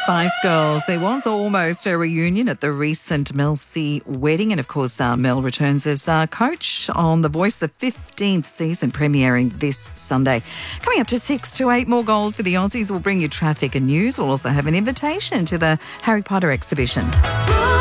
Spice Girls. There was almost a reunion at the recent Mel C wedding. And, of course, Mel returns as coach on The Voice, the 15th season premiering this Sunday. Coming up to 6 to 8, more gold for the Aussies. We'll bring you traffic and news. We'll also have an invitation to the Harry Potter exhibition.